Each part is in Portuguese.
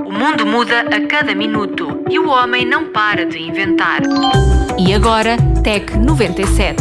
O mundo muda a cada minuto e o homem não para de inventar. E agora, Tec 97.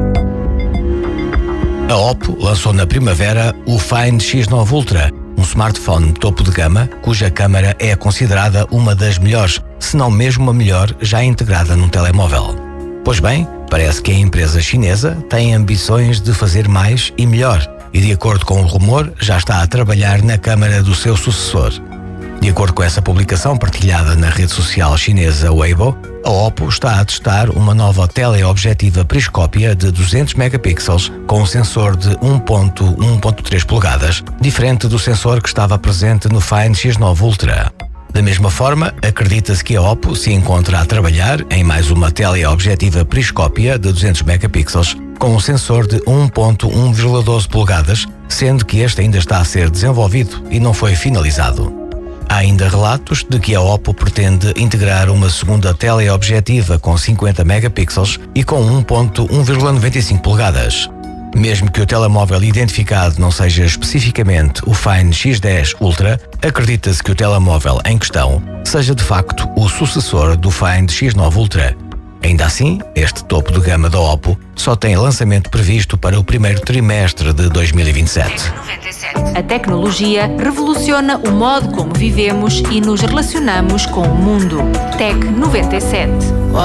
A Oppo lançou na primavera o Find X9 Ultra, um smartphone topo de gama cuja câmara é considerada uma das melhores, se não mesmo a melhor, já integrada num telemóvel. Pois bem, parece que a empresa chinesa tem ambições de fazer mais e melhor e, de acordo com o rumor, já está a trabalhar na câmara do seu sucessor. De acordo com essa publicação partilhada na rede social chinesa Weibo, a Oppo está a testar uma nova teleobjetiva periscópia de 200 megapixels com um sensor de 1.1.3 polegadas, diferente do sensor que estava presente no Find X9 Ultra. Da mesma forma, acredita-se que a Oppo se encontra a trabalhar em mais uma teleobjetiva periscópia de 200 megapixels com um sensor de 1.1,12 polegadas, sendo que este ainda está a ser desenvolvido e não foi finalizado. Há ainda relatos de que a Oppo pretende integrar uma segunda teleobjetiva com 50 megapixels e com 1.1,95 polegadas. Mesmo que o telemóvel identificado não seja especificamente o Find X10 Ultra, acredita-se que o telemóvel em questão seja de facto o sucessor do Find X9 Ultra. Ainda assim, este topo de gama da Oppo só tem lançamento previsto para o primeiro trimestre de 2027. A tecnologia revoluciona o modo como vivemos e nos relacionamos com o mundo. Tec 97.